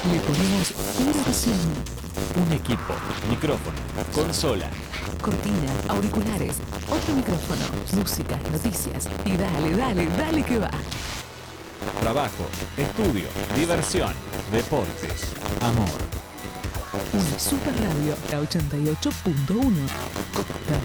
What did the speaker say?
Le ponemos una visión, Un equipo, micrófono, consola. cortina, auriculares, otro micrófono, música, noticias y dale, dale, dale que va. Trabajo, estudio, diversión, deportes, amor. Una super radio, la 88.1.